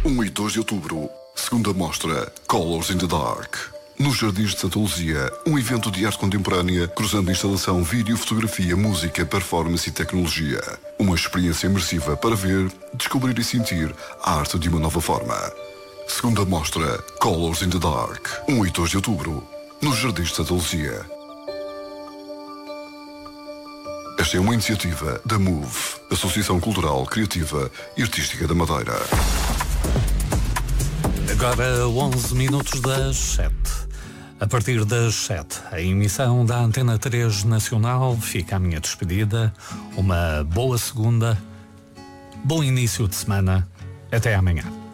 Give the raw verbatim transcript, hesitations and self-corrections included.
um e dois de outubro, segunda mostra Colors in the Dark. Nos Jardins de Santa Luzia, um evento de arte contemporânea cruzando instalação, vídeo, fotografia, música, performance e tecnologia. Uma experiência imersiva para ver, descobrir e sentir a arte de uma nova forma. Segunda mostra Colors in the Dark, um e dois de outubro, nos Jardins de Santa Luzia. Esta é uma iniciativa da MOVE, Associação Cultural, Criativa e Artística da Madeira. Agora onze minutos das sete. A partir das sete, a emissão da Antena três Nacional fica a minha despedida. Uma boa segunda, bom início de semana. Até amanhã.